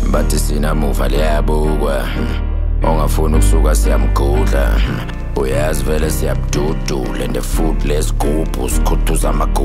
bathi sinamuva liyabukwa ongafuna ukusuka siyamgudla uyazi vele siyabududula and the food lesigubhu sikhuthuza amagugu